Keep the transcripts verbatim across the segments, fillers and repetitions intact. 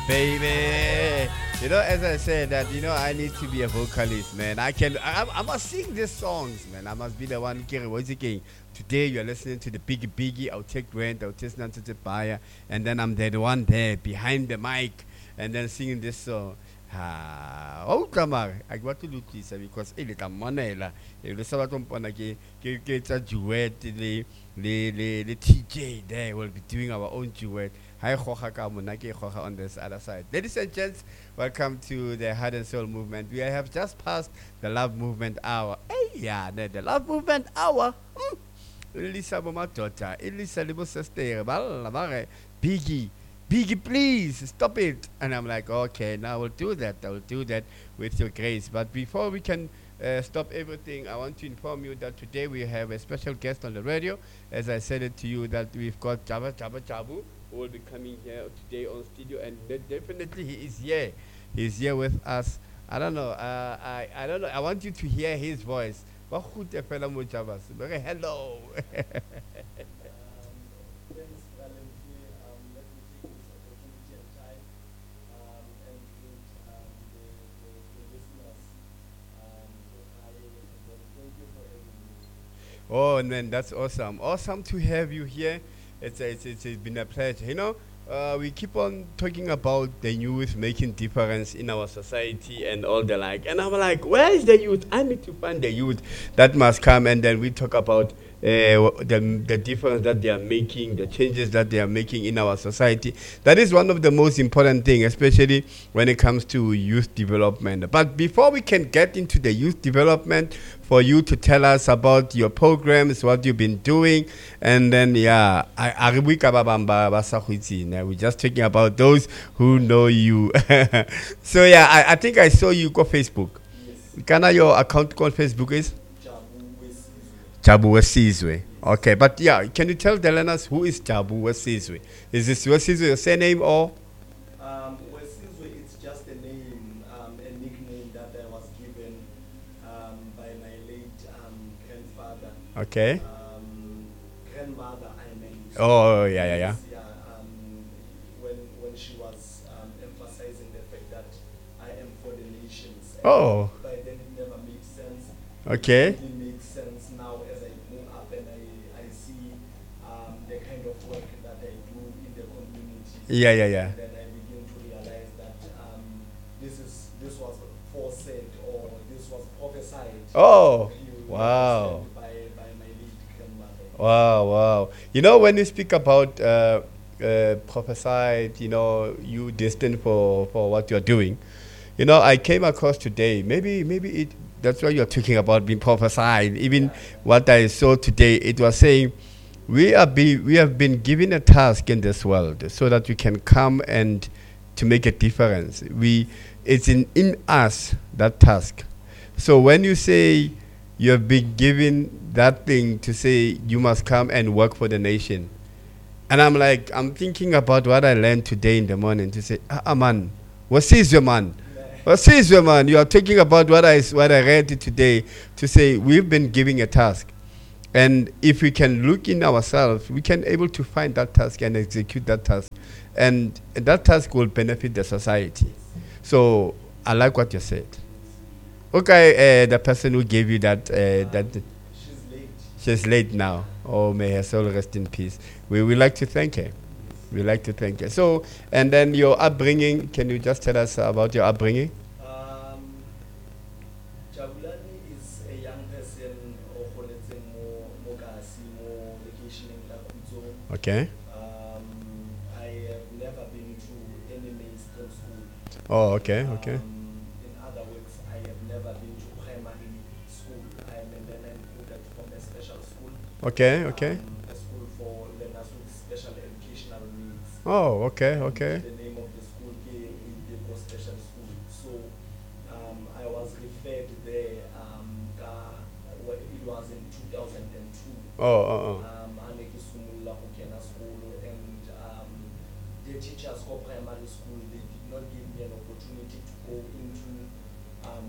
baby. You know, as I said, that you know, I need to be a vocalist, man. I can, I, I must sing these songs, man. I must be the one. What's again? Today you're listening to the Biggie Biggie. I'll take rent. I'll take Nancy to buyer, and then I'm the one there behind the mic, and then singing this song. Ah, oh, come on! I got to do this because it is a money. If the Sabaton Panaki gets a duet, the the the T J there will be doing our own duet. Hi, Hohaka Munaki Hoha on this other side. Ladies and gents, welcome to the Heart and Soul Movement. We have just passed the Love Movement hour. Hey, yeah, the, the Love Movement hour. Elisa Bomatota, Elisa Libo Sister, Biggie, Biggie, please stop it. And I'm like, okay, now we'll do that. I will do that with your grace. But before we can uh, stop everything, I want to inform you that today we have a special guest on the radio. As I said it to you, that we've got Jabba Jabba Jabu, who will be coming here today on studio, and de- definitely he is here. He's here with us. I don't know. Uh, I I don't know. I want you to hear his voice. Hello. Um, thanks, Valentine. Um, let me take this opportunity and time um, and greet um, the, the, the listeners. Um, I, and thank you for having me. Oh man, that's awesome! Awesome to have you here. It's a, it's, it's it's been a pleasure. You know, uh, we keep on talking about the youth making difference in our society and all the like. And I'm like, where is the youth? I need to find the youth that must come. And then we talk about uh, the the difference that they are making, the changes that they are making in our society. That is one of the most important things, especially when it comes to youth development. But before we can get into the youth development, for you to tell us about your programs, what you've been doing, and then yeah, I, I we're just talking about those who know you. So yeah, I, I think I saw you go Facebook. Yes. Can I your account called Facebook is Jabu Wesizwe. Jabu Wesizwe. Yes. Okay, but yeah, can you tell the learners who is Jabu Wesizwe? Is this Wesizwe your surname or? Um, Wesizwe, it's just a name, um, a nickname that I was given um, by my late um, grandfather. Okay. Um, grandmother, I mean. Oh yeah yeah yeah. Yeah, um, when when she was um, emphasizing the fact that I am for the nations. And Oh. by then it never made sense. Okay. It really makes sense now as I move up and I, I see um, the kind of work that I do in the community. Yeah yeah yeah. And then I begin to realize that um, this is this was foresaid or this was prophesied. Oh. You Wow. understand, by by my late grandmother. Wow, wow. You know, when you speak about uh, uh, prophesied, you know, you destined for, for what you're doing, you know, I came across today, maybe maybe it that's why you're talking about being prophesied. Even Yeah. what I saw today, it was saying, we are be, we have been given a task in this world so that we can come and to make a difference. We, it's in, in us, that task. So when you say you have been given that thing to say you must come and work for the nation, and I'm like, I'm thinking about what I learned today in the morning to say, ah, ah, man, what is your man? What is your man? You are talking about what I, s- what I read today to say we've been giving a task. And if we can look in ourselves, we can able to find that task and execute that task. And that task will benefit the society. So I like what you said. Okay, uh, the person who gave you that, uh, that She's late. she's late now. Oh, may her soul rest in peace. We would like to thank her. We like to thank her. So, and then your upbringing. Can you just tell us about your upbringing? Um, Jabulani is a young person who holetseng mo mo kasi mo location in Lakuzo. Okay. Um, I have never been to any mainstream school. Oh, okay, okay. Um, in other words, I have never been to primary school. I am a learner included from a special school. Okay, okay. Um, a school for learners with special educational needs. Oh, okay, okay. The name of the school is Ideko Special School. So um, I was referred there. Um, ka- well, it was in two thousand two. Oh, oh, oh. Um, ane ke simolola go kena sekolo, and um, the teachers for primary school, they did not give me an opportunity to go into um,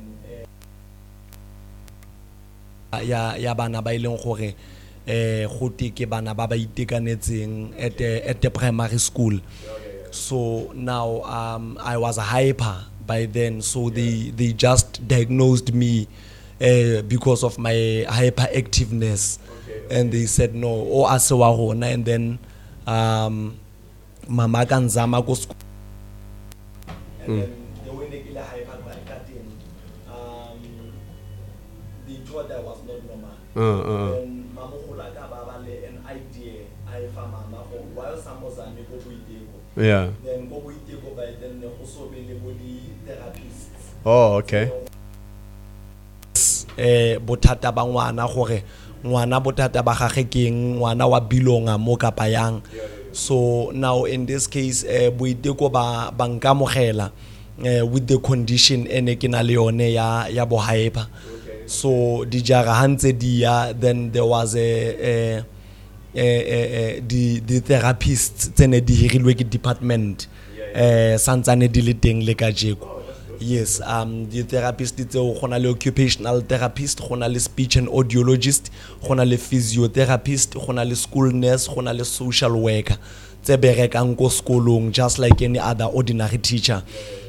a ya ya bana ba ileng gore eh gote ke bana ba ba itekanetseng at the, at the primary school. So now um, I was hyper by then, so they they just diagnosed me uh, because of my hyperactiveness, and they said no, o asewa hona, and then um, mama kanzama ko school. And then the way they kila hyper by cutting, um, they thought I was not normal. Uh, uh. Then mama hula ka babale an idea I found mama ho while samosa me go buiteko. Yeah. Then go buiteko by then also be the body therapists. Oh, okay. Eh bothata ba ngwana gore ngwana bothata ba gage keng ngwana wa bilonga mo kapa yang. So now in this case eh boiteko ba bankamogela eh with the condition ene ke na le yone ya ya bo hyper. So di jara hantse dia, then there was a a a the the therapists tsene di hirilwe ke department eh santsane di le teng le ka jeko. Yes, um, the therapist is a occupational therapist, a speech and audiologist, a physiotherapist, a school nurse, a social worker. Just like any other ordinary teacher.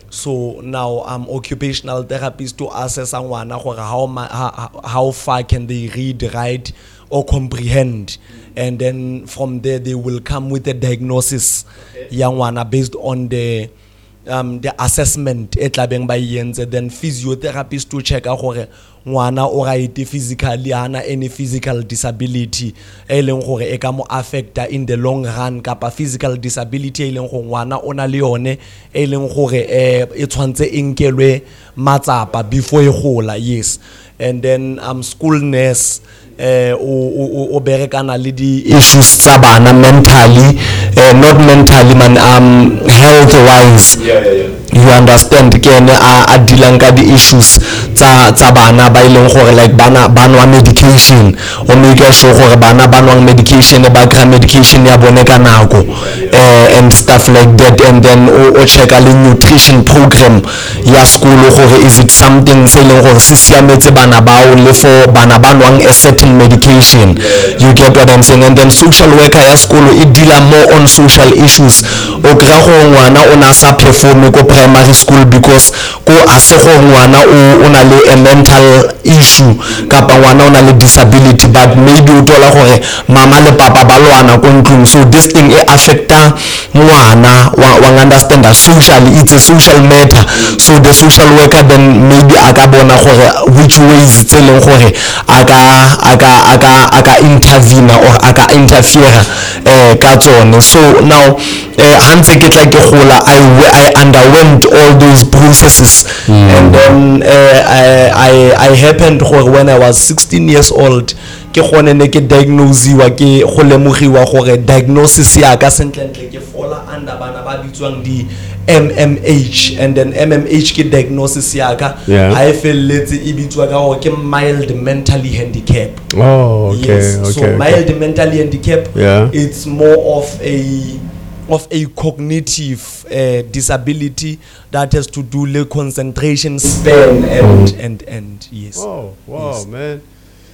So now I'm um, occupational therapist to assess someone how, how how far can they read, write, or comprehend, and then from there they will come with a diagnosis, young one based on the um the assessment e tlabeng ba yentse. Then physiotherapist to check a gore ngwana o right physically ana any physical disability e leng gore e ka mo affecta in the long run, kapa physical disability e leng gore ngwana ona le yone e leng gore eh e tshwantse inkelwe matsapa before e gola. Yes. And then um school nurse eh o o berekana le di issues tsa bana mentally, uh, not mentally man, um health wise. Yeah, yeah, yeah. You understand ken a a dealing ka di issues tsa tsa bana ba ileng gore like bana banwa medication o make sure gore bana banwa medication ba kra medication ya bone ka nako eh and stuff like that. And then o check a nutrition program ya school gore is it something se leng gore se siametse bana ba o le for bana banwa a certain medication. You get what I'm saying? And then social worker ya school it deal more on social issues. O kra go ngwana o na sa perform ko primary school because ko ase go ngwana o na le a mental issue kapa ngwana o na le disability, but maybe o tola gore mama le papa ba lwana ko ntlong, so this thing e affecta ngwana wa understand that socially it's a social matter. So the social worker then maybe aka bona gore which ways tseleng gore aka aka aka aka intervene or aka interfere eh ka tsone. So now eh hantse ke tla ke gola I I underwent all those processes. Mm. And then uh, I, I I happened when I was sixteen years old ke gone ne ke diagnoseiwa ke go lemogiwa gore diagnosis ya ka sentlentle ke fola under bana ba bitswang di M M H. And then M M H ke diagnosis ya ka I felletse e bitswa ka gore ke mild mentally handicapped. Oh, okay. Yes. Okay, so okay. mild mentally handicapped, yeah, it's more of a of a cognitive uh, disability that has to do with concentration span and mm. and and yes. Oh, wow, yes. man.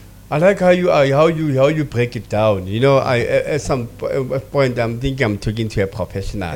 I like how you are, how you how you break it down. You know, I at some point I'm thinking I'm talking to a professional.